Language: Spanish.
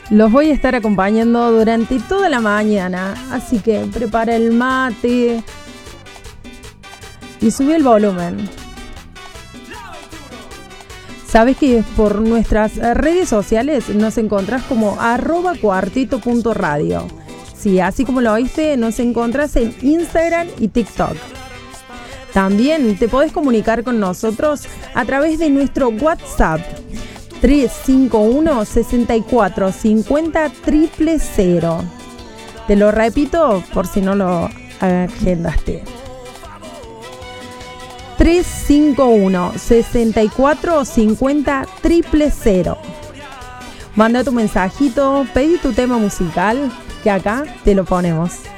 Los voy a estar acompañando durante toda la mañana, así que prepara el mate y sube el volumen. Sabes que por nuestras redes sociales nos encontrás como @cuarteto.radio. Sí, así como lo oíste, nos encontrás en Instagram y TikTok. También te podés comunicar con nosotros a través de nuestro WhatsApp 351 64 50 000. Te lo repito por si no lo agendaste. 351 64 50 000. Manda tu mensajito, pedí tu tema musical, que acá te lo ponemos.